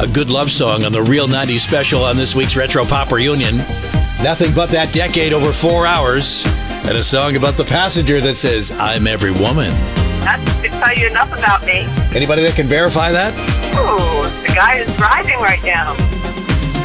a good love song on the Real 90s special on this week's Retro Pop Reunion. Nothing but that decade over 4 hours. And a song about the passenger that says, I'm every woman. That should tell you enough about me. Anybody that can verify that? Ooh, the guy is driving right now.